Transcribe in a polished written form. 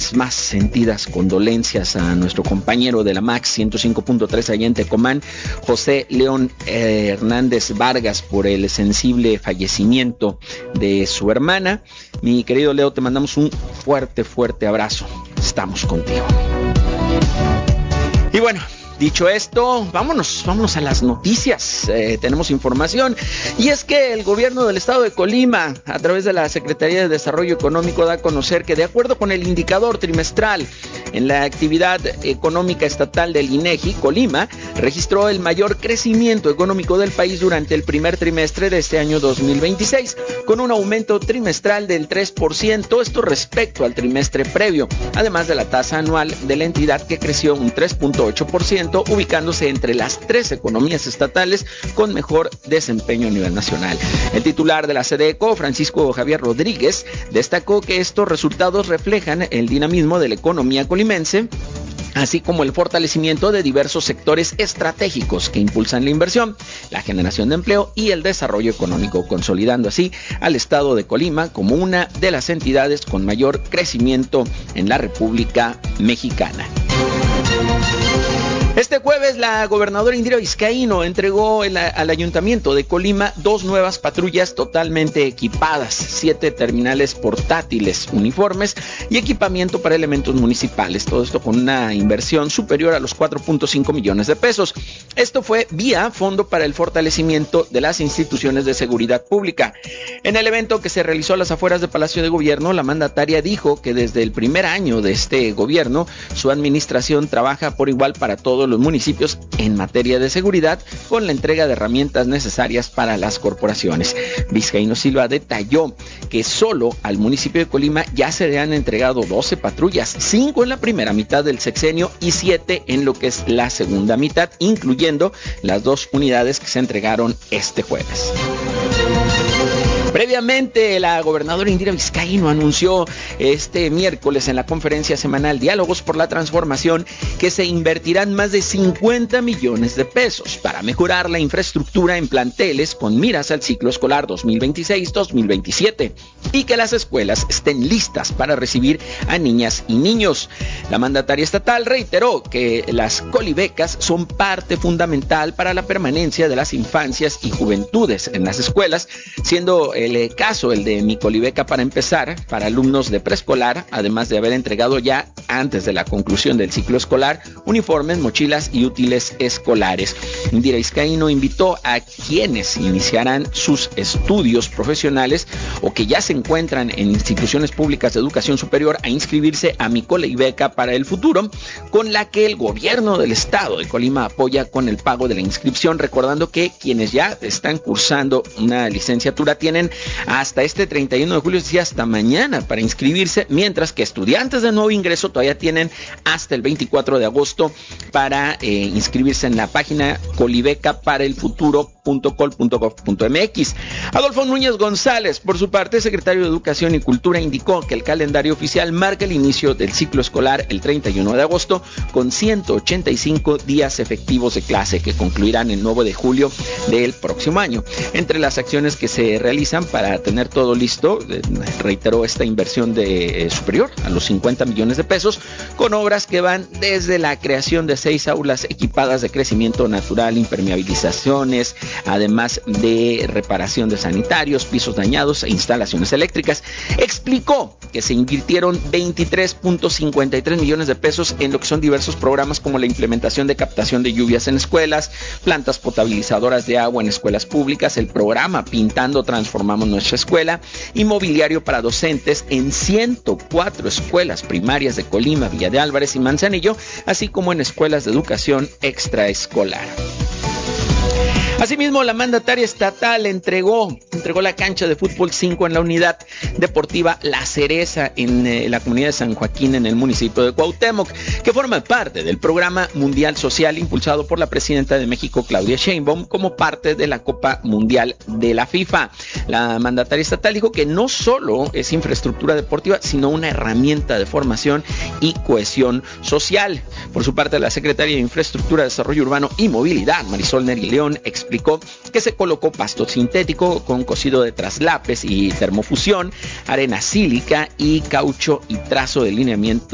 mis más sentidas condolencias a nuestro compañero de la MAX 105.3 allá en Tecomán, José León Hernández Vargas, por el sensible fallecimiento de su hermana. Mi querido Leo, te mandamos un fuerte abrazo. Estamos contigo. Y bueno, dicho esto, vámonos a las noticias. Tenemos información, y es que el gobierno del estado de Colima, a través de la Secretaría de Desarrollo Económico, da a conocer que, de acuerdo con el indicador trimestral en la actividad económica estatal del INEGI, Colima registró el mayor crecimiento económico del país durante el primer trimestre de este año 2026, con un aumento trimestral del 3%, esto respecto al trimestre previo, además de la tasa anual de la entidad, que creció un 3.8%, ubicándose entre las 3 economías estatales con mejor desempeño a nivel nacional. El titular de la SEDECO, Francisco Javier Rodríguez, destacó que estos resultados reflejan el dinamismo de la economía colimense, así como el fortalecimiento de diversos sectores estratégicos que impulsan la inversión, la generación de empleo y el desarrollo económico, consolidando así al estado de Colima como una de las entidades con mayor crecimiento en la República Mexicana. Este jueves, la gobernadora Indira Vizcaíno entregó al Ayuntamiento de Colima 2 nuevas patrullas totalmente equipadas, 7 terminales portátiles, uniformes y equipamiento para elementos municipales. Todo esto con una inversión superior a los 4.5 millones de pesos. Esto fue vía Fondo para el Fortalecimiento de las Instituciones de Seguridad Pública. En el evento que se realizó a las afueras del Palacio de Gobierno, la mandataria dijo que desde el primer año de este gobierno, su administración trabaja por igual para todos los municipios en materia de seguridad, con la entrega de herramientas necesarias para las corporaciones. Vizcaíno Silva detalló que solo al municipio de Colima ya se le han entregado 12 patrullas, 5 en la primera mitad del sexenio y 7 en lo que es la segunda mitad, incluyendo las 2 unidades que se entregaron este jueves. Previamente, la gobernadora Indira Vizcaíno anunció este miércoles en la conferencia semanal Diálogos por la Transformación que se invertirán más de 50 millones de pesos para mejorar la infraestructura en planteles con miras al ciclo escolar 2026-2027 y que las escuelas estén listas para recibir a niñas y niños. La mandataria estatal reiteró que las colibecas son parte fundamental para la permanencia de las infancias y juventudes en las escuelas, siendo el caso el de Mi Colibeca para empezar, para alumnos de preescolar, además de haber entregado ya antes de la conclusión del ciclo escolar uniformes, mochilas y útiles escolares. Indira Vizcaíno invitó a quienes iniciarán sus estudios profesionales o que ya se encuentran en instituciones públicas de educación superior a inscribirse a Mi Colibeca para el futuro, con la que el gobierno del estado de Colima apoya con el pago de la inscripción, recordando que quienes ya están cursando una licenciatura tienen hasta este 31 de julio, es decir, hasta mañana para inscribirse, mientras que estudiantes de nuevo ingreso todavía tienen hasta el 24 de agosto para inscribirse en la página colibecaparaelfuturo.col.gov.mx. Adolfo Núñez González, por su parte, secretario de Educación y Cultura, indicó que el calendario oficial marca el inicio del ciclo escolar el 31 de agosto con 185 días efectivos de clase que concluirán el 9 de julio del próximo año. Entre las acciones que se realizan para tener todo listo, reiteró esta inversión de superior a los 50 millones de pesos, con obras que van desde la creación de 6 aulas equipadas de crecimiento natural, impermeabilizaciones, además de reparación de sanitarios, pisos dañados e instalaciones eléctricas. Explicó que se invirtieron 23.53 millones de pesos en lo que son diversos programas como la implementación de captación de lluvias en escuelas, plantas potabilizadoras de agua en escuelas públicas, el programa Pintando Transformamos Nuestra Escuela y mobiliario para docentes en 104 escuelas primarias de Colima, Villa de Álvarez y Manzanillo, así como en escuelas de educación extraescolar. Asimismo, la mandataria estatal entregó la cancha de fútbol 5 en la unidad deportiva La Cereza en la comunidad de San Joaquín, en el municipio de Cuauhtémoc, que forma parte del programa mundial social impulsado por la presidenta de México, Claudia Sheinbaum, como parte de la Copa Mundial de la FIFA. La mandataria estatal dijo que no solo es infraestructura deportiva, sino una herramienta de formación y cohesión social. Por su parte, la secretaria de Infraestructura, Desarrollo Urbano y Movilidad, Marisol Neri León, explicó que se colocó pasto sintético con cocido de traslapes y termofusión, arena sílica y caucho y trazo de lineamiento